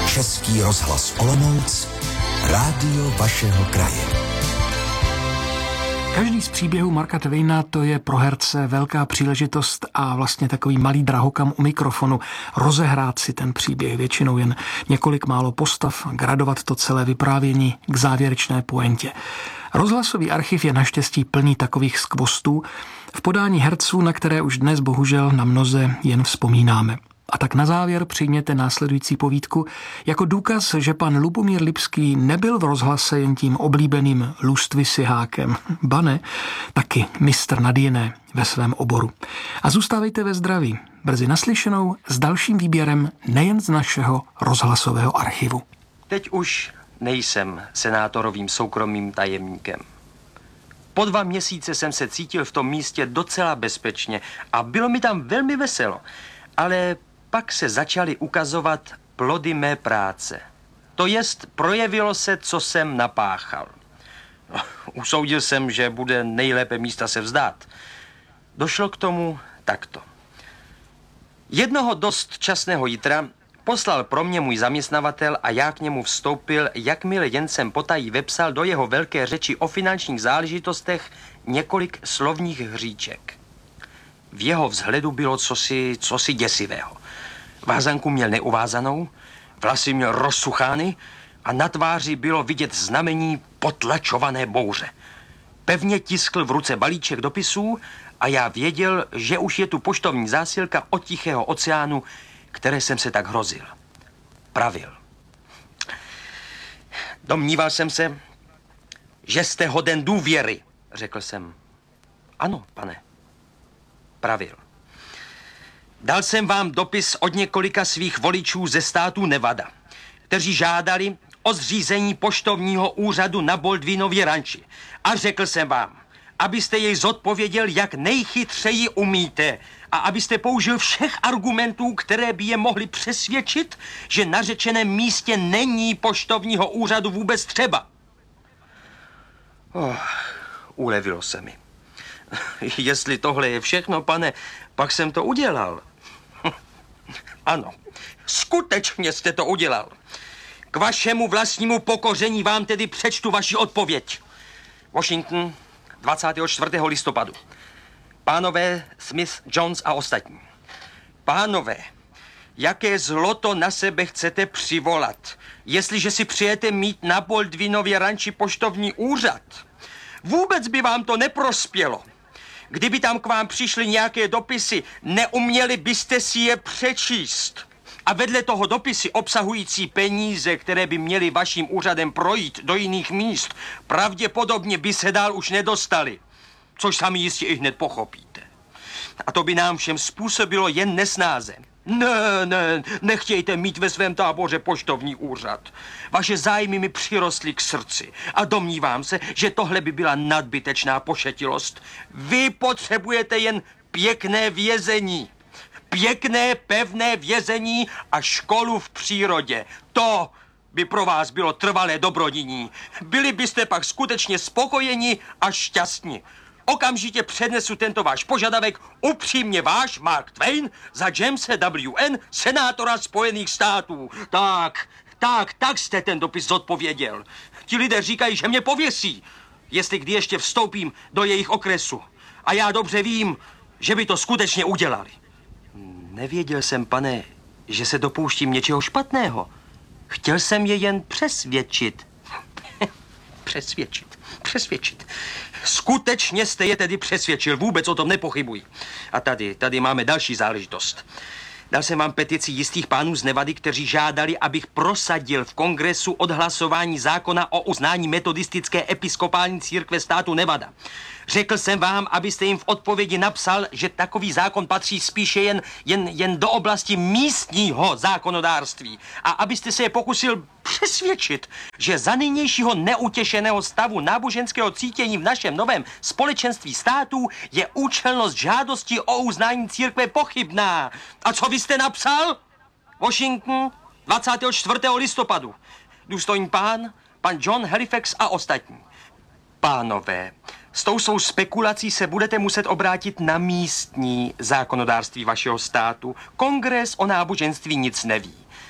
Český rozhlas Olomouc, rádio vašeho kraje. Každý z příběhů Marka Twaina to je pro herce velká příležitost a vlastně takový malý drahokam u mikrofonu. Rozehrát si ten příběh, většinou jen několik málo postav, gradovat to celé vyprávění k závěrečné pointě. Rozhlasový archiv je naštěstí plný takových skvostů v podání herců, na které už dnes bohužel na mnoze jen vzpomínáme. A tak na závěr přijměte následující povídku jako důkaz, že pan Lubomír Lipský nebyl v rozhlase jen tím oblíbeným lustvisyhákem. Ba ne, taky mistr nad jiné ve svém oboru. A zůstávejte ve zdraví. Brzy naslyšenou s dalším výběrem nejen z našeho rozhlasového archivu. Teď už nejsem senátorovým soukromým tajemníkem. Po 2 měsíce jsem se cítil v tom místě docela bezpečně a bylo mi tam velmi veselo. Ale pak se začaly ukazovat plody mé práce. To jest, projevilo se, co jsem napáchal. Usoudil jsem, že bude nejlépe místa se vzdát. Došlo k tomu takto. Jednoho dost časného jitra poslal pro mě můj zaměstnavatel a já k němu vstoupil, jakmile jen jsem potají vepsal do jeho velké řeči o finančních záležitostech několik slovních hříček. V jeho vzhledu bylo cosi děsivého. Vázanku měl neuvázanou, vlasy měl rozsuchány a na tváři bylo vidět znamení potlačované bouře. Pevně tiskl v ruce balíček dopisů a já věděl, že už je tu poštovní zásilka od Tichého oceánu, které jsem se tak hrozil. Pravil. Domníval jsem se, že jste hoden důvěry, řekl jsem. Ano, pane. Pravil. Dal jsem vám dopis od několika svých voličů ze státu Nevada, kteří žádali o zřízení poštovního úřadu na Baldwinově ranči. A řekl jsem vám, abyste jej zodpověděl, jak nejchytřeji umíte a abyste použil všech argumentů, které by je mohly přesvědčit, že na řečeném místě není poštovního úřadu vůbec třeba. Ulevilo se mi. Jestli tohle je všechno, pane, pak jsem to udělal. Ano, skutečně jste to udělal. K vašemu vlastnímu pokoření vám tedy přečtu vaši odpověď. Washington, 24. listopadu. Pánové Smith, Jones a ostatní. Pánové, jaké zloto na sebe chcete přivolat, jestliže si přijete mít na Baldwinově ranči poštovní úřad? Vůbec by vám to neprospělo. Kdyby tam k vám přišly nějaké dopisy, neuměli byste si je přečíst. A vedle toho dopisy obsahující peníze, které by měly vaším úřadem projít do jiných míst, pravděpodobně by se dál už nedostali. Což sami jistě i hned pochopíte. A to by nám všem způsobilo jen nesnáze. Ne, nechtějte mít ve svém táboře poštovní úřad. Vaše zájmy mi přirostly k srdci a domnívám se, že tohle by byla nadbytečná pošetilost. Vy potřebujete jen pěkné vězení. Pěkné, pevné vězení a školu v přírodě. To by pro vás bylo trvalé dobrodiní. Byli byste pak skutečně spokojeni a šťastní. Okamžitě přednesu tento váš požadavek, upřímně váš Mark Twain za Jamese W.N., senátora Spojených států. Tak jste ten dopis zodpověděl. Ti lidé říkají, že mě pověsí, jestli kdy ještě vstoupím do jejich okresu. A já dobře vím, že by to skutečně udělali. Nevěděl jsem, pane, že se dopouštím něčeho špatného. Chtěl jsem je jen přesvědčit. Přesvědčit. Skutečně jste je tedy přesvědčil, vůbec o tom nepochybuji. A tady máme další záležitost. Dal jsem vám petici jistých pánů z Nevady, kteří žádali, abych prosadil v kongresu odhlasování zákona o uznání metodistické episkopální církve státu Nevada. Řekl jsem vám, abyste jim v odpovědi napsal, že takový zákon patří spíše jen do oblasti místního zákonodárství a abyste se je pokusil přesvědčit, že za nynějšího neutěšeného stavu náboženského cítění v našem novém společenství států je účelnost žádosti o uznání církve pochybná. A co vy jste napsal? Washington, 24. listopadu. Důstojný pan John Halifax a ostatní. Pánové, s tou svou spekulací se budete muset obrátit na místní zákonodárství vašeho státu. Kongres o náboženství nic neví.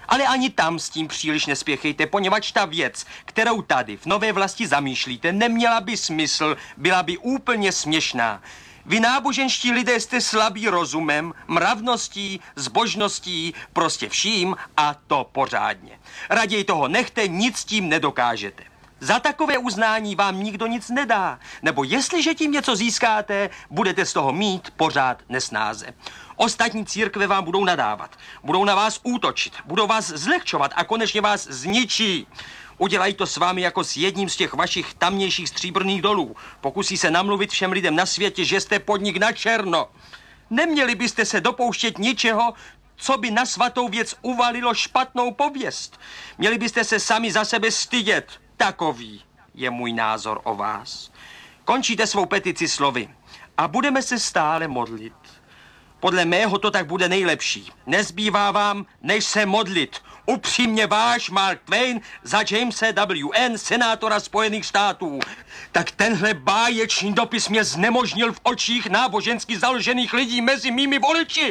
Ale ani tam s tím příliš nespěchejte, poněvadž ta věc, kterou tady v Nové Vlasti zamýšlíte, neměla by smysl, byla by úplně směšná. Vy náboženští lidé jste slabí rozumem, mravností, zbožností, prostě vším a to pořádně. Raději toho nechte, nic s tím nedokážete. Za takové uznání vám nikdo nic nedá, nebo jestliže tím něco získáte, budete z toho mít pořád nesnáze. Ostatní církve vám budou nadávat, budou na vás útočit, budou vás zlehčovat a konečně vás zničí. Udělají to s vámi jako s jedním z těch vašich tamnějších stříbrných dolů. Pokusí se namluvit všem lidem na světě, že jste podnik na černo. Neměli byste se dopouštět ničeho, co by na svatou věc uvalilo špatnou pověst. Měli byste se sami za sebe stydět. Takový je můj názor o vás. Končíte svou petici slovy a budeme se stále modlit. Podle mého to tak bude nejlepší. Nezbývá vám, než se modlit. Upřímně váš Mark Twain za Jamese W.N., senátora Spojených států. Tak tenhle báječný dopis mě znemožnil v očích nábožensky založených lidí mezi mými voliči.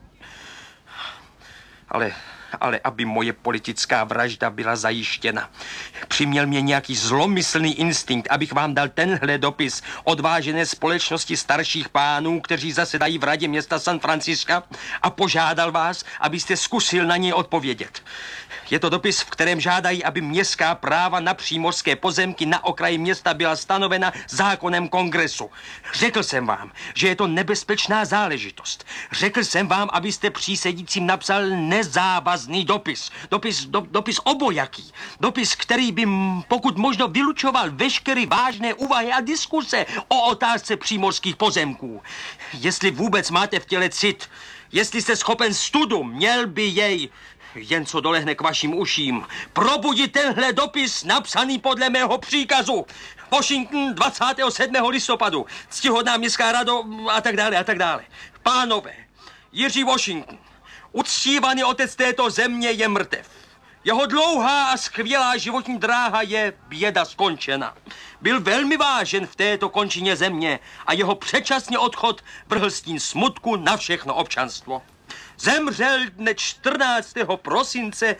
Ale aby moje politická vražda byla zajištěna. Přiměl mě nějaký zlomyslný instinkt, abych vám dal tenhle dopis odvážené společnosti starších pánů, kteří zasedají v radě města San Francisca, a požádal vás, abyste zkusil na něj odpovědět. Je to dopis, v kterém žádají, aby městská práva na přímořské pozemky na okraji města byla stanovena zákonem kongresu. Řekl jsem vám, že je to nebezpečná záležitost. Řekl jsem vám, abyste přísedícím napsal nezávazný dopis. Dopis obojaký. Dopis, který by pokud možno vylučoval veškeré vážné úvahy a diskuse o otázce přímořských pozemků. Jestli vůbec máte v těle cit, jestli jste schopen studu, měl by jej, jen co dolehne k vašim uším, probudit tenhle dopis napsaný podle mého příkazu. Washington 27. listopadu, ctihodná městská rado a tak dále. Pánové, Jiří Washington, uctívaný otec této země, je mrtev. Jeho dlouhá a skvělá životní dráha je běda skončena. Byl velmi vážen v této končině země a jeho předčasný odchod vrhl stín smutku na všechno občanstvo. Zemřel dne 14. prosince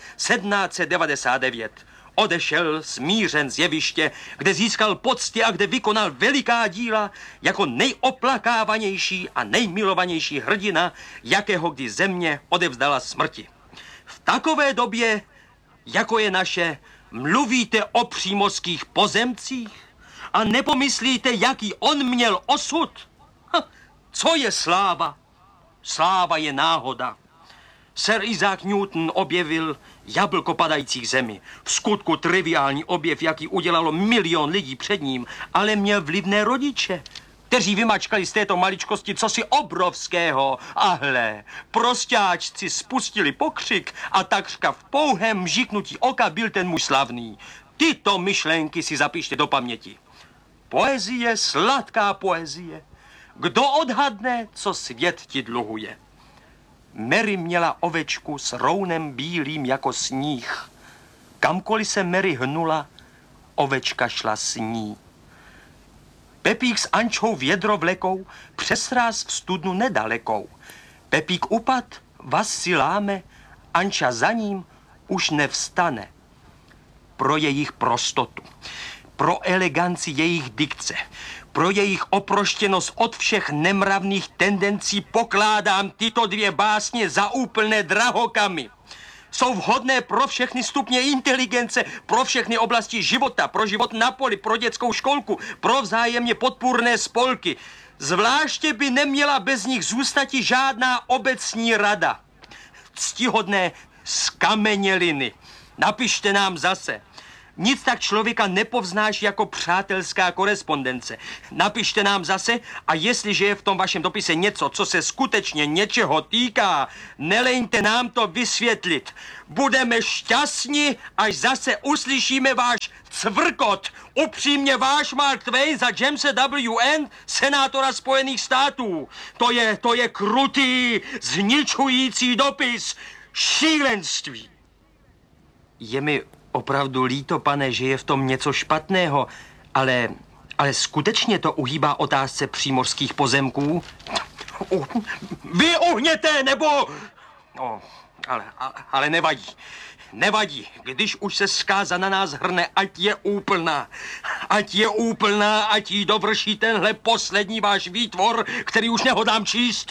1799. Odešel smířen z jeviště, kde získal pocty a kde vykonal veliká díla jako nejoplakávanější a nejmilovanější hrdina, jakého kdy země odevzdala smrti. V takové době, jako je naše, mluvíte o přímořských pozemcích a nepomyslíte, jaký on měl osud? Co je sláva? Sláva je náhoda. Sir Isaac Newton objevil jablko padajících zemi. V skutku triviální objev, jaký udělalo milion lidí před ním, ale měl vlivné rodiče, kteří vymačkali z této maličkosti cosi obrovského. A hle, prostáčci spustili pokřik a takřka v pouhém mžiknutí oka byl ten muž slavný. Tyto myšlenky si zapište do paměti. Poezie, sladká poezie. Kdo odhadne, co svět ti dluhuje? Mary měla ovečku s rounem bílým jako sníh. Kamkoliv se Mary hnula, ovečka šla s ní. Pepík s Ančou vědro vlekou, přesráz v studnu nedalekou. Pepík upad, vaz si láme, Anča za ním už nevstane. Pro jejich prostotu, pro eleganci jejich dikce, pro jejich oproštěnost od všech nemravných tendencí pokládám tyto dvě básně za úplné drahokamy. Jsou vhodné pro všechny stupně inteligence, pro všechny oblasti života, pro život na poli, pro dětskou školku, pro vzájemně podpůrné spolky. Zvláště by neměla bez nich zůstati žádná obecní rada. Ctihodné skameněliny, napište nám zase. Nic tak člověka nepovznáší jako přátelská korespondence. Napište nám zase, a jestliže je v tom vašem dopise něco, co se skutečně něčeho týká, nelejte nám to vysvětlit. Budeme šťastní, až zase uslyšíme váš cvrkot. Upřímně váš Mark Twain za Jamese W.N., senátora Spojených států. To je krutý, zničující dopis. Šílenství. Je mi opravdu líto, pane, že je v tom něco špatného, ale skutečně to uhýbá otázce přímořských pozemků? Vy uhněte, nebo... Ale nevadí. Nevadí, když už se zkáza na nás hrne, ať je úplná. Ať je úplná, ať jí dovrší tenhle poslední váš výtvor, který už nehodám číst.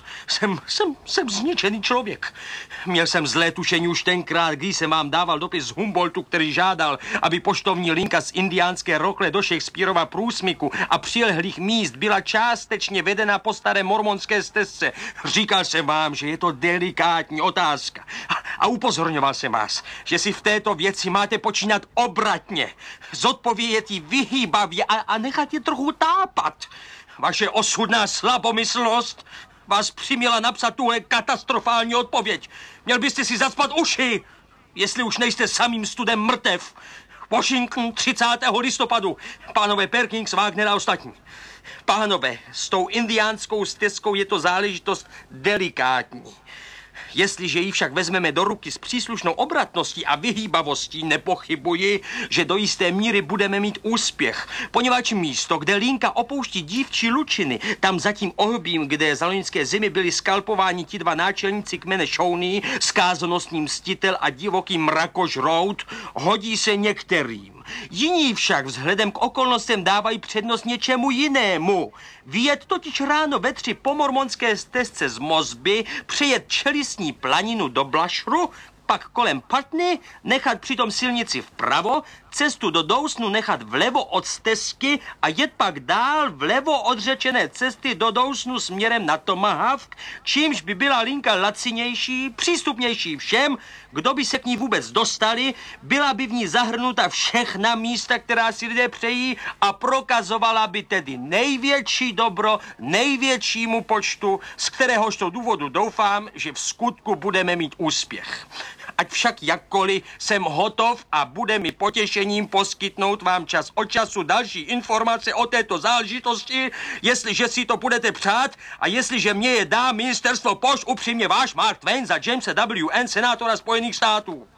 Jsem zničený člověk. Měl jsem zlé tušení už tenkrát, když jsem vám dával dopis z Humboldtu, který žádal, aby poštovní linka z indiánské Rokle do Shakespearova průsmyku a přilehlých míst byla částečně vedena po staré mormonské stezce. Říkal jsem vám, že je to delikátní otázka. A upozorňoval jsem vás, že si v této věci máte počínat obratně, zodpovědět jí vyhýbavě a nechat je trochu tápat. Vaše osudná slabomyslnost vás přiměla napsat tuhle katastrofální odpověď. Měl byste si zacpat uši, jestli už nejste samým studem mrtev. Washington 30. listopadu. Pánové Perkins, Wagner a ostatní. Pánové, s tou indiánskou stezkou je to záležitost delikátní. Jestliže ji však vezmeme do ruky s příslušnou obratností a vyhýbavostí, nepochybuji, že do jisté míry budeme mít úspěch. Poněvadž místo, kde linka opouští dívčí lučiny, tam za tím ohbím, kde za loňské zimy byli skalpováni ti dva náčelníci kmene Shawnee, skázonostní mstitel a divoký mrakožrout, hodí se některým. Jiní však vzhledem k okolnostem dávají přednost něčemu jinému. Vyjet totiž ráno ve 3 po mormonské stezce z Mosby, přejet čelistní planinu do Blushru, pak kolem Putney, nechat přitom silnici vpravo, cestu do Dawsonu nechat vlevo od stezky a jet pak dál vlevo od řečené cesty do Dawsonu směrem na Tomahawk, čímž by byla linka lacinější, přístupnější všem, kdo by se k ní vůbec dostali, byla by v ní zahrnuta všechna místa, která si lidé přejí a prokazovala by tedy největší dobro největšímu počtu, z kteréhožto důvodu doufám, že v skutku budeme mít úspěch. Ať však jakkoliv jsem hotov a bude mi potěšením poskytnout vám čas od času další informace o této záležitosti, jestliže si to budete přát a jestliže mě je dá ministerstvo pošt, upřímně váš Mark Twain za Jamesa W.N., senátora Spojených států.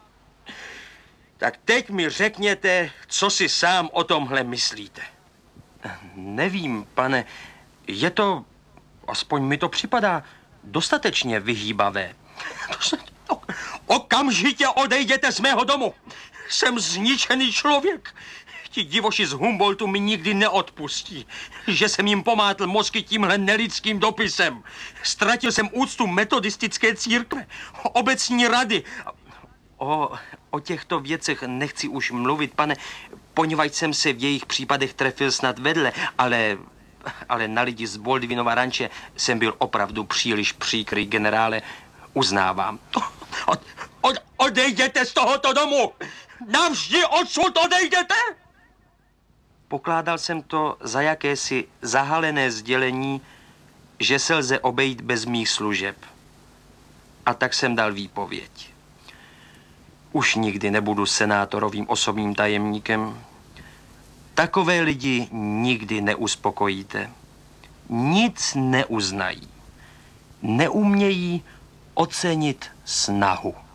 Tak teď mi řekněte, co si sám o tomhle myslíte. Nevím, pane, je to, aspoň mi to připadá, dostatečně vyhýbavé. Okamžitě odejděte z mého domu. Jsem zničený člověk. Ti divoši z Humboldtu mi nikdy neodpustí, že jsem jim pomátl mozky tímhle nelidským dopisem. Ztratil jsem úctu metodistické církve, obecní rady. O těchto věcech nechci už mluvit, pane, poněvadž jsem se v jejich případech trefil snad vedle, ale na lidi z Baldwinova ranče jsem byl opravdu příliš příkrý, generále, uznávám. Odejděte z tohoto domu! Navždy odsud odejděte! Pokládal jsem to za jakési zahalené sdělení, že se lze obejít bez mých služeb. A tak jsem dal výpověď. Už nikdy nebudu senátorovým osobním tajemníkem. Takové lidi nikdy neuspokojíte. Nic neuznají. Neumějí ocenit snahu.